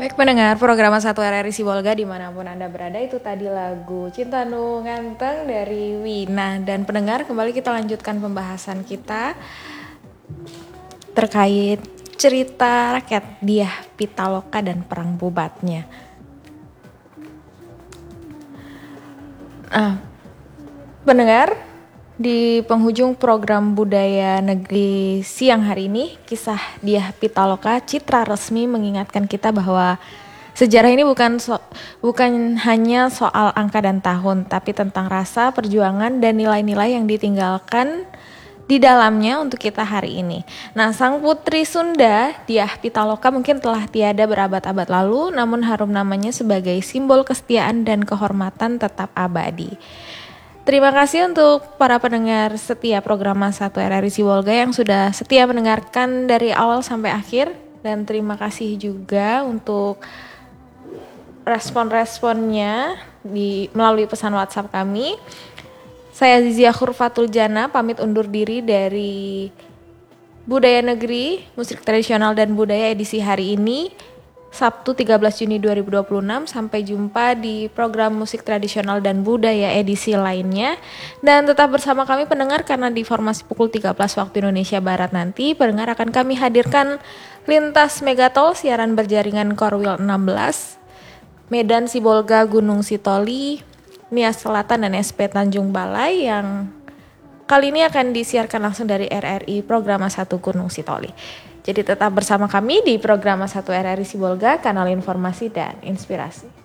Baik pendengar program 1 RRI Sibolga dimanapun Anda berada, itu tadi lagu Cinta Nu Nganteng dari Wina. Dan pendengar, kembali kita lanjutkan pembahasan kita terkait cerita rakyat Dyah Pitaloka dan perang Bubatnya. Pendengar, di penghujung program Budaya Negeri siang hari ini, kisah Dyah Pitaloka Citra resmi mengingatkan kita bahwa sejarah ini bukan hanya soal angka dan tahun, tapi tentang rasa, perjuangan, dan nilai-nilai yang ditinggalkan di dalamnya untuk kita hari ini. Nah, sang putri Sunda, Dyah Pitaloka mungkin telah tiada berabad-abad lalu, namun harum namanya sebagai simbol kesetiaan dan kehormatan tetap abadi. Terima kasih untuk para pendengar setia program 1 RRI Sibolga yang sudah setia mendengarkan dari awal sampai akhir. Dan terima kasih juga untuk respon-responnya melalui pesan WhatsApp kami. Saya Zizia Khurfatul Jana pamit undur diri dari Budaya Negeri, Musik Tradisional dan Budaya edisi hari ini, Sabtu 13 Juni 2026. Sampai jumpa di program Musik Tradisional dan Budaya edisi lainnya. Dan tetap bersama kami pendengar, karena di formasi pukul 13 waktu Indonesia Barat nanti, pendengar akan kami hadirkan Lintas Megatol, siaran berjaringan Korwil 16, Medan Sibolga Gunung Sitoli, Nias Selatan dan SP Tanjung Balai, yang kali ini akan disiarkan langsung dari RRI Program 1 Gunung Sitoli. Jadi tetap bersama kami di Program 1 RRI Sibolga, kanal informasi dan inspirasi.